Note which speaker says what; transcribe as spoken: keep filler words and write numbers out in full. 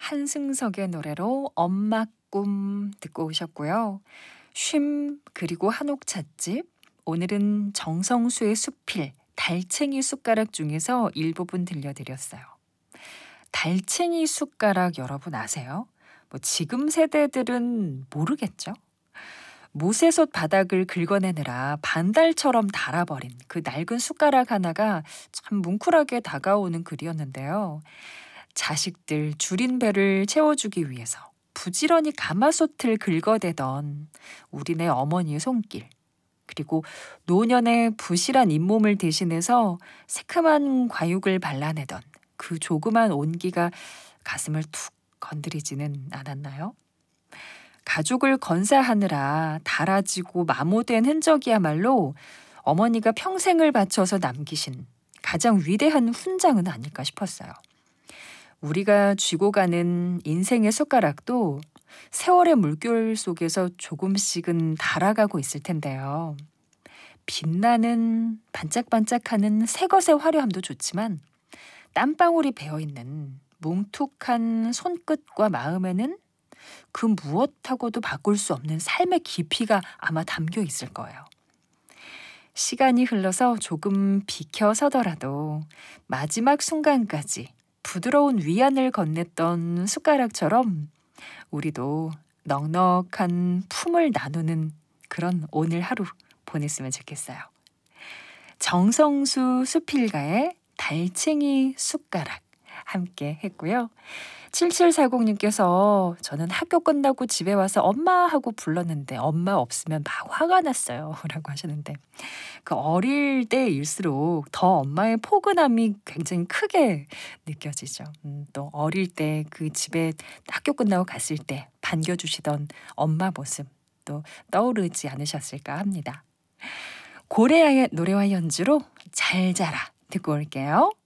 Speaker 1: 한승석의 노래로 엄마 꿈 듣고 오셨고요. 쉼 그리고 한옥 찻집, 오늘은 정성수의 수필 달챙이 숟가락 중에서 일부분 들려드렸어요. 달챙이 숟가락 여러분 아세요? 뭐 지금 세대들은 모르겠죠? 모세솥 바닥을 긁어내느라 반달처럼 닳아버린 그 낡은 숟가락 하나가 참 뭉클하게 다가오는 글이었는데요. 자식들 줄인 배를 채워주기 위해서 부지런히 가마솥을 긁어대던 우리네 어머니의 손길, 그리고 노년의 부실한 잇몸을 대신해서 새큼한 과육을 발라내던 그 조그만 온기가 가슴을 툭 건드리지는 않았나요? 가족을 건사하느라 닳아지고 마모된 흔적이야말로 어머니가 평생을 바쳐서 남기신 가장 위대한 훈장은 아닐까 싶었어요. 우리가 쥐고 가는 인생의 숟가락도 세월의 물결 속에서 조금씩은 닳아가고 있을 텐데요. 빛나는 반짝반짝하는 새것의 화려함도 좋지만 땀방울이 배어있는 뭉툭한 손끝과 마음에는 그 무엇하고도 바꿀 수 없는 삶의 깊이가 아마 담겨 있을 거예요. 시간이 흘러서 조금 비켜서더라도 마지막 순간까지 부드러운 위안을 건넸던 숟가락처럼 우리도 넉넉한 품을 나누는 그런 오늘 하루 보냈으면 좋겠어요. 정성수 수필가의 달챙이 숟가락 함께 했고요. 칠칠사공님께서 저는 학교 끝나고 집에 와서 엄마 하고 불렀는데 엄마 없으면 막 화가 났어요 라고 하셨는데, 그 어릴 때일수록 더 엄마의 포근함이 굉장히 크게 느껴지죠. 음, 또 어릴 때 그 집에 학교 끝나고 갔을 때 반겨주시던 엄마 모습 또 떠오르지 않으셨을까 합니다. 고래아의 노래와 연주로 잘 자라 듣고 올게요.